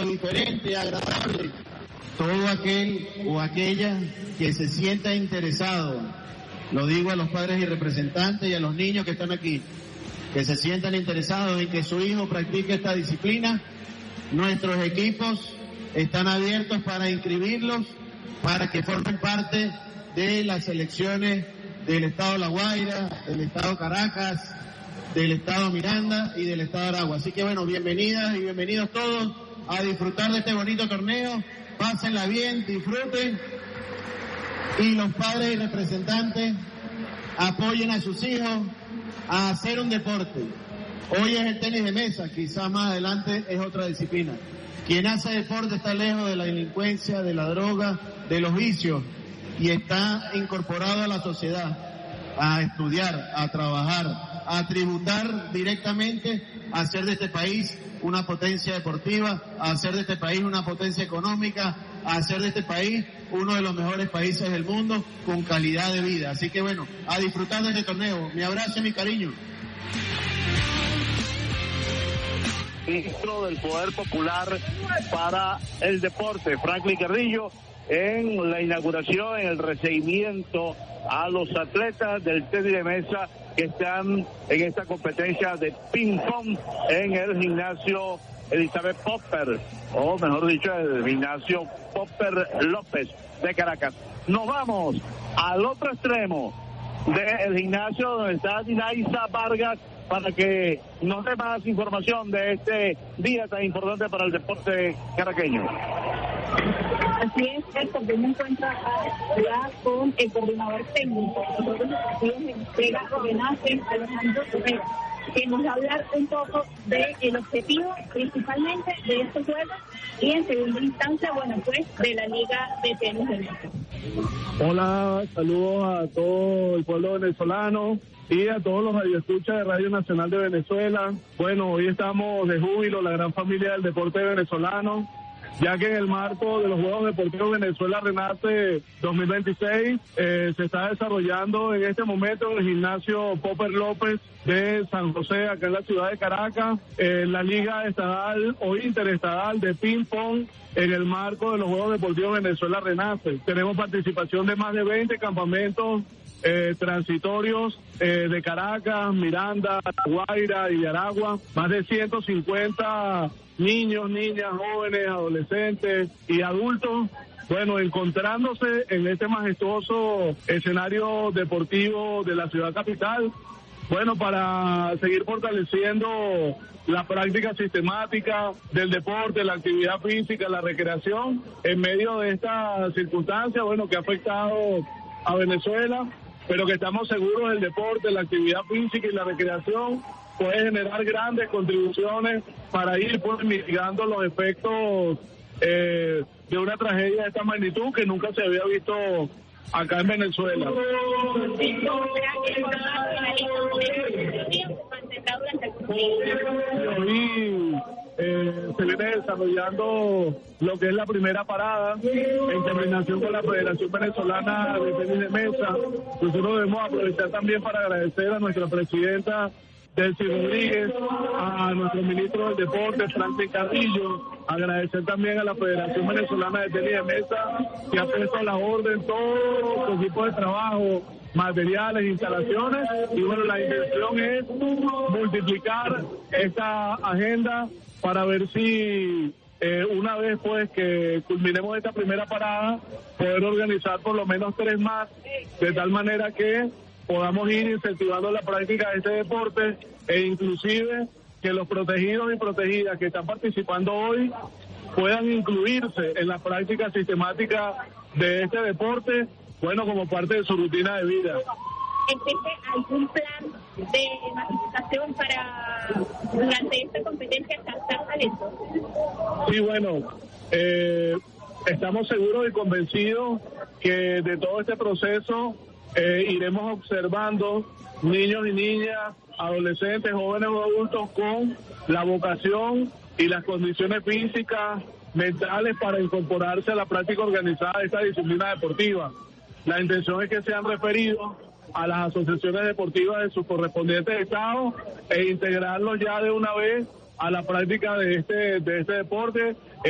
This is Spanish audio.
diferente, agradable. Todo aquel o aquella que se sienta interesado, lo digo a los padres y representantes y a los niños que están aquí, que se sientan interesados en que su hijo practique esta disciplina, nuestros equipos están abiertos para inscribirlos, para que formen parte de las selecciones del Estado La Guaira, del Estado Caracas, del Estado Miranda y del Estado Aragua. Así que bueno, bienvenidas y bienvenidos todos a disfrutar de este bonito torneo. Pásenla bien, disfruten, y los padres y representantes apoyen a sus hijos a hacer un deporte. Hoy es el tenis de mesa, quizás más adelante es otra disciplina. Quien hace deporte está lejos de la delincuencia, de la droga, de los vicios, y está incorporado a la sociedad, a estudiar, a trabajar, a tributar directamente, a hacer de este país una potencia deportiva, a hacer de este país una potencia económica, a hacer de este país uno de los mejores países del mundo con calidad de vida. Así que bueno, a disfrutar de este torneo. Mi abrazo y mi cariño. Ministro del Poder Popular para el Deporte, Franklin Carrillo, en la inauguración, en el recibimiento a los atletas del tenis de mesa que están en esta competencia de ping pong en el gimnasio Elizabeth Popper, o mejor dicho, el gimnasio Popper López de Caracas. Nos vamos al otro extremo del gimnasio donde está Dinaisa Vargas para que nos dé más información de este día tan importante para el deporte caraqueño. Así es, Héctor, yo me encuentro acá ya con el coordinador técnico de los desafíos de entrega Renace, Alejandro Herrera, que nos va a hablar un poco del objetivo principalmente de estos juegos y en segunda instancia, bueno, pues de la Liga de Tenis del Mundo. Hola, saludos a todo el pueblo venezolano y a todos los radioescuchas de Radio Nacional de Venezuela. Bueno, hoy estamos de júbilo, la gran familia del deporte venezolano, ya que en el marco de los Juegos Deportivos Venezuela Renace 2026 se está desarrollando en este momento en el gimnasio Popper López de San José, acá en la ciudad de Caracas, la Liga Estadal o Interestadal de Ping Pong en el marco de los Juegos Deportivos Venezuela Renace. Tenemos participación de más de 20 campamentos transitorios de Caracas, Miranda, Guaira y de Aragua, más de 150 niños, niñas, jóvenes, adolescentes y adultos, bueno, encontrándose en este majestuoso escenario deportivo de la ciudad capital, bueno, para seguir fortaleciendo la práctica sistemática del deporte, la actividad física, la recreación, en medio de esta circunstancia, bueno, que ha afectado a Venezuela, pero que estamos seguros del deporte, la actividad física y la recreación puede generar grandes contribuciones para ir pues mitigando los efectos de una tragedia de esta magnitud que nunca se había visto acá en Venezuela. Hoy se viene desarrollando lo que es la primera parada en coordinación con la Federación Venezolana de Tenis de Mesa. Nosotros debemos aprovechar también para agradecer a nuestra presidenta Delcy Rodríguez, a nuestro ministro del Deporte, Franklin Carrillo, agradecer también a la Federación Venezolana de Tenis de Mesa, que ha puesto a la orden todo su equipo de trabajo, materiales, instalaciones, y bueno, la intención es multiplicar esta agenda para ver si una vez pues que culminemos esta primera parada, poder organizar por lo menos 3 más, de tal manera que podamos ir incentivando la práctica de este deporte e inclusive que los protegidos y protegidas que están participando hoy puedan incluirse en la práctica sistemática de este deporte, bueno, como parte de su rutina de vida. ¿Existe algún plan de participación para durante esta competencia captar talentos? Sí, bueno, estamos seguros y convencidos que de todo este proceso iremos observando niños y niñas, adolescentes, jóvenes o adultos con la vocación y las condiciones físicas, mentales para incorporarse a la práctica organizada de esta disciplina deportiva. La intención es que sean referidos a las asociaciones deportivas de sus correspondientes estados e integrarlos ya de una vez a la práctica de este deporte.